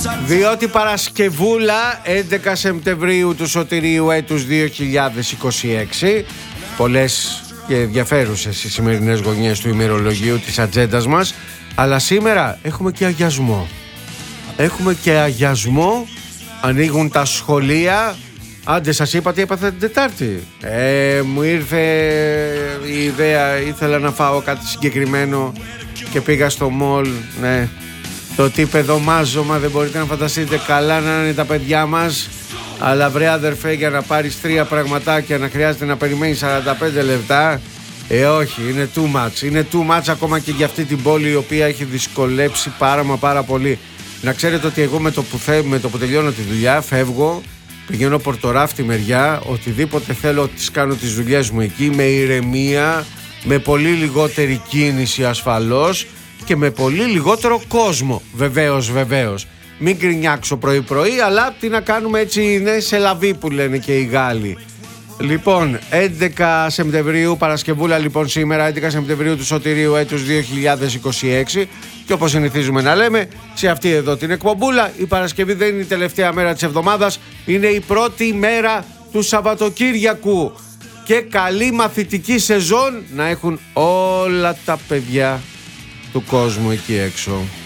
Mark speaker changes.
Speaker 1: Διότι Παρασκευούλα 11 Σεπτεμβρίου του Σωτηρίου έτους 2026, πολλές και ενδιαφέρουσες οι σημερινές γωνιές του ημερολογίου της ατζέντας μας, αλλά σήμερα έχουμε και αγιασμό. Έχουμε και αγιασμό, ανοίγουν τα σχολεία. Άντε, σας είπα τι έπαθα την Τετάρτη. Μου ήρθε η ιδέα, ήθελα να φάω κάτι συγκεκριμένο και πήγα στο μολ. Ναι, το τύπεδο μάζωμα, δεν μπορείτε να φανταστείτε, καλά να είναι τα παιδιά μας. Αλλά βρε αδερφέ, για να πάρεις 3 πραγματάκια να χρειάζεται να περιμένεις 45 λεπτά. Όχι, είναι too much. Είναι too much ακόμα και για αυτή την πόλη, η οποία έχει δυσκολέψει πάρα πολύ. Να ξέρετε ότι εγώ με το που τελειώνω τη δουλειά φεύγω, πηγαίνω Πορτοράφτη μεριά, οτιδήποτε θέλω τις κάνω τις δουλειές μου εκεί, με ηρεμία, με πολύ λιγότερη κίνηση ασφαλώς και με πολύ λιγότερο κόσμο. Βεβαίως. Μην γκρινιάξω πρωί-πρωί, αλλά τι να κάνουμε, έτσι είναι, σε λαβή που λένε και οι Γάλλοι. Λοιπόν, 11 Σεπτεμβρίου, Παρασκευούλα λοιπόν σήμερα, 11 Σεπτεμβρίου του Σωτηρίου έτους 2026, και όπως συνηθίζουμε να λέμε σε αυτή εδώ την εκπομπούλα, η Παρασκευή δεν είναι η τελευταία μέρα της εβδομάδας, είναι η πρώτη μέρα του Σαββατοκύριακου. Και καλή μαθητική σεζόν να έχουν όλα τα παιδιά του κόσμου εκεί έξω.